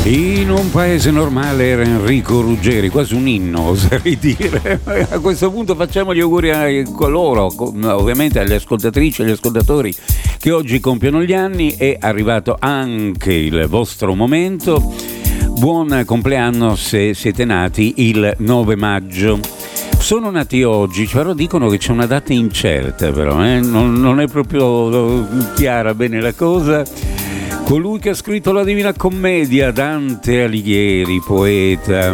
In un paese normale era Enrico Ruggeri, quasi un inno oserei dire. A questo punto facciamo gli auguri a coloro, ovviamente alle ascoltatrici e agli ascoltatori che oggi compiono gli anni. È arrivato anche il vostro momento. Buon compleanno se siete nati il 9 maggio. Sono nati oggi, però dicono che c'è una data incerta, però non è proprio chiara bene la cosa. Colui che ha scritto la Divina Commedia, Dante Alighieri, poeta.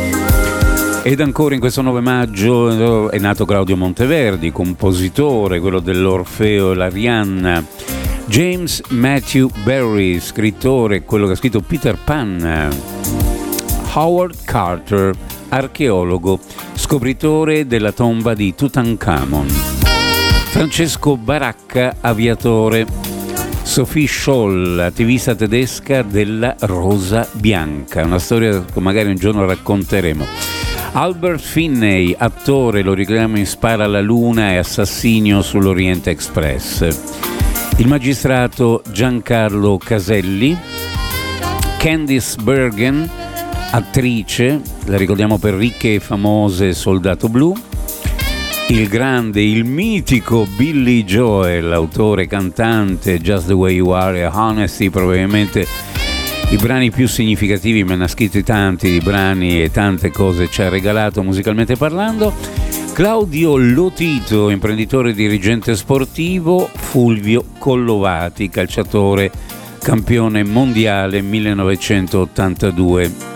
Ed ancora in questo 9 maggio è nato Claudio Monteverdi, compositore, quello dell'Orfeo e l'Arianna. James Matthew Barrie, scrittore, quello che ha scritto Peter Pan. Howard Carter, archeologo, scopritore della tomba di Tutankhamon. Francesco Baracca, aviatore. Sophie Scholl, attivista tedesca della Rosa Bianca, una storia che magari un giorno racconteremo. Albert Finney, attore, lo ricordiamo in Spara alla Luna e Assassinio sull'Oriente Express. Il magistrato Giancarlo Caselli. Candice Bergen, attrice, la ricordiamo per Ricche e famose Soldato Blu. Il grande, il mitico Billy Joel, autore, cantante, Just the Way You Are e Honesty, probabilmente i brani più significativi, me ne ha scritti tanti di brani e tante cose ci ha regalato musicalmente parlando. Claudio Lotito, imprenditore e dirigente sportivo. Fulvio Collovati, calciatore, campione mondiale 1982.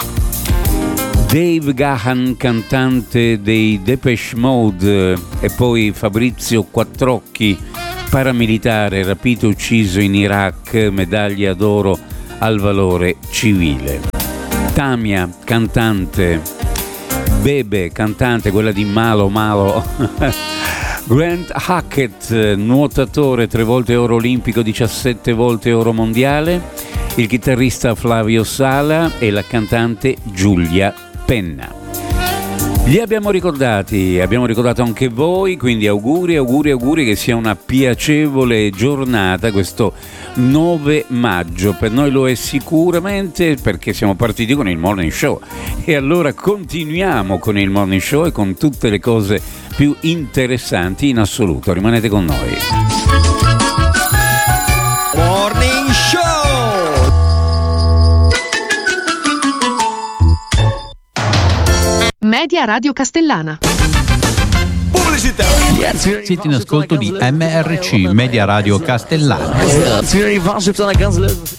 Dave Gahan, cantante dei Depeche Mode, e poi Fabrizio Quattrocchi, paramilitare, rapito e ucciso in Iraq, medaglia d'oro al valore civile. Tamia, cantante. Bebe, cantante, quella di Malo Malo. Grant Hackett, nuotatore, 3 volte oro olimpico, 17 volte oro mondiale. Il chitarrista Flavio Sala e la cantante Giulia Penna. Li abbiamo ricordati, abbiamo ricordato anche voi, quindi auguri, che sia una piacevole giornata questo 9 maggio. Per noi lo è sicuramente, perché siamo partiti con il Morning Show e allora continuiamo con il Morning Show e con tutte le cose più interessanti in assoluto. Rimanete con noi. Morning Show. Media Radio Castellana. Pubblicità. Siete in ascolto di MRC, Media Radio Castellana.